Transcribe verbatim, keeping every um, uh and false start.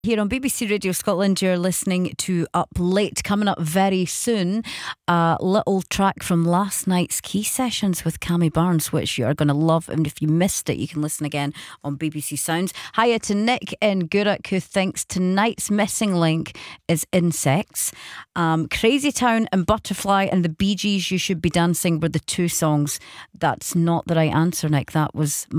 Here on B B C Radio Scotland, you're listening to Up Late. Coming up very soon, a little track from last night's Key Sessions with Cammy Barnes, which you are going to love. And if you missed it, you can listen again on B B C Sounds. Hiya to Nick in Gourock, who thinks tonight's missing link is Insects. Um, Crazy Town and Butterfly and the Bee Gees, You Should Be Dancing, were the two songs. That's not the right answer, Nick. That was